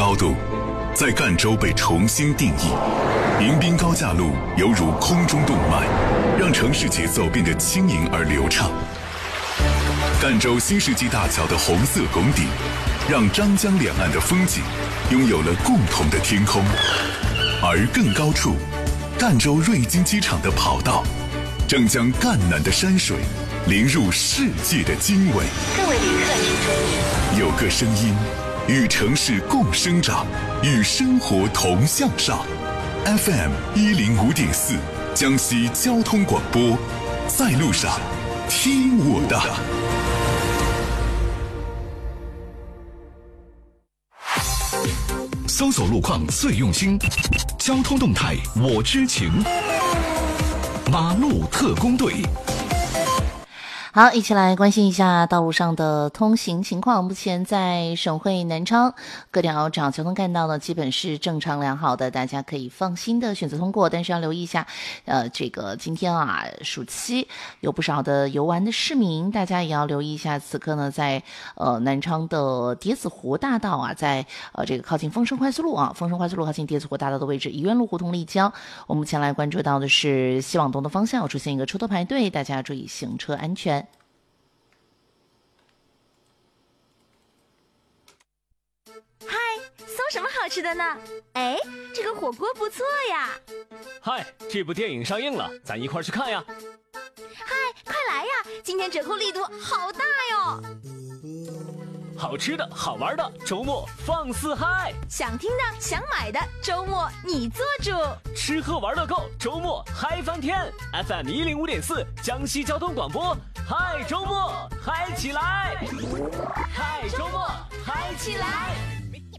高度在赣州被重新定义。迎宾高架路犹如空中动脉，让城市节奏变得轻盈而流畅。赣州新世纪大桥的红色拱顶，让张江两岸的风景拥有了共同的天空。而更高处，赣州瑞金机场的跑道正将赣南的山水淋入世界的经纬。 各位旅客请注意， 有个声音与城市共生长，与生活同向上。FM 105.4江西交通广播，在路上听我的。 搜索路况最用心，交通动态我知情。马路特工队。 好，一起来关心一下道路上的通行情况。目前在省会南昌各条主要交通干道呢，基本是正常良好的，大家可以放心的选择通过。但是要留意一下，这个今天啊，暑期有不少的游玩的市民，大家也要留意一下。此刻呢，在南昌的叠子湖大道啊，在这个靠近丰盛快速路啊，丰盛快速路靠近叠子湖大道的位置，怡园路胡同立交。我们前来关注到的是西往东的方向有出现一个车头排队，大家注意行车安全。 搜什么好吃的呢？哎，这个火锅不错呀！ 嗨，这部电影上映了，咱一块去看呀！ 嗨，快来呀！今天折扣力度好大哟！ 好吃的好玩的，周末放肆嗨！ 想听的想买的，周末你做主。 吃喝玩乐购，周末嗨翻天 ！FM 105.4江西交通广播，嗨周末嗨起来！嗨周末嗨起来！